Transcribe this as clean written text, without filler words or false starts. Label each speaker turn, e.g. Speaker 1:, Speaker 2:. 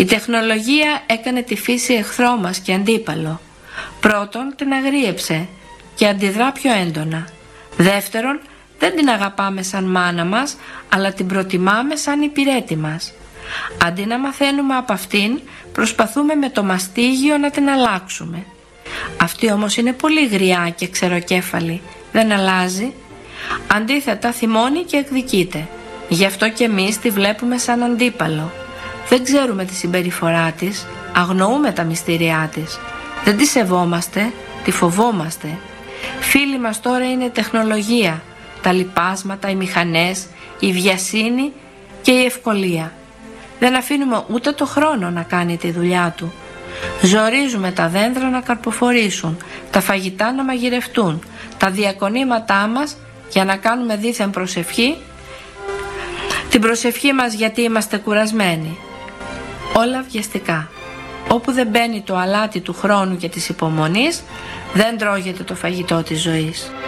Speaker 1: Η τεχνολογία έκανε τη φύση εχθρό μας και αντίπαλο. Πρώτον, την αγρίεψε και αντιδρά πιο έντονα. Δεύτερον, δεν την αγαπάμε σαν μάνα μας, αλλά την προτιμάμε σαν υπηρέτη μας. Αντί να μαθαίνουμε από αυτήν, προσπαθούμε με το μαστίγιο να την αλλάξουμε. Αυτή όμως είναι πολύ γριά και ξεροκέφαλη, δεν αλλάζει. Αντίθετα θυμώνει και εκδικείται. Γι' αυτό και εμείς τη βλέπουμε σαν αντίπαλο. Δεν ξέρουμε τη συμπεριφορά της, αγνοούμε τα μυστήριά της. Δεν τη σεβόμαστε, τη φοβόμαστε. Φίλοι μας τώρα είναι η τεχνολογία, τα λιπάσματα, οι μηχανές, η βιασύνη και η ευκολία. Δεν αφήνουμε ούτε το χρόνο να κάνει τη δουλειά του. Ζορίζουμε τα δέντρα να καρποφορήσουν, τα φαγητά να μαγειρευτούν, τα διακονήματά μας για να κάνουμε δήθεν προσευχή, την προσευχή μας γιατί είμαστε κουρασμένοι. Όλα βιαστικά. Όπου δεν μπαίνει το αλάτι του χρόνου και της υπομονής, δεν τρώγεται το φαγητό της ζωής.